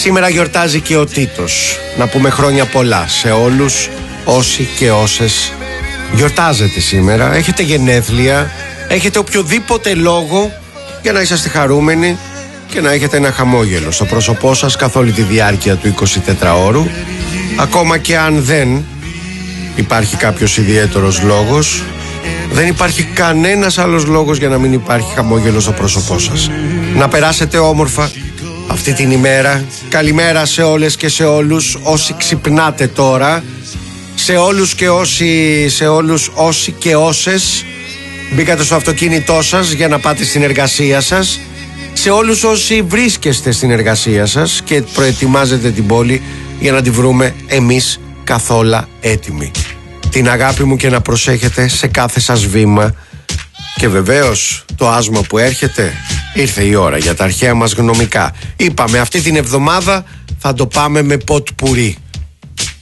Σήμερα γιορτάζει και ο Τίτος. Να πούμε χρόνια πολλά σε όλους όσοι και όσες γιορτάζετε σήμερα. Έχετε γενέθλια, έχετε οποιοδήποτε λόγο για να είσαστε χαρούμενοι και να έχετε ένα χαμόγελο στο πρόσωπό σας καθ' όλη τη διάρκεια του 24ωρου. Ακόμα και αν δεν υπάρχει κάποιος ιδιαίτερος λόγος, δεν υπάρχει κανένας άλλος λόγος για να μην υπάρχει χαμόγελο στο πρόσωπό σας. Να περάσετε όμορφα αυτή την ημέρα. Καλημέρα σε όλες και σε όλους όσοι ξυπνάτε τώρα, σε όλους όσοι και όσες μπήκατε στο αυτοκίνητό σας για να πάτε στην εργασία σας, σε όλους όσοι βρίσκεστε στην εργασία σας και προετοιμάζετε την πόλη για να τη βρούμε εμείς καθόλου έτοιμοι. Την αγάπη μου και να προσέχετε σε κάθε σας βήμα. Και βεβαίως το άσμα που έρχεται, ήρθε η ώρα για τα αρχαία μας γνωμικά. Είπαμε αυτή την εβδομάδα θα το πάμε με ποτ πουρί.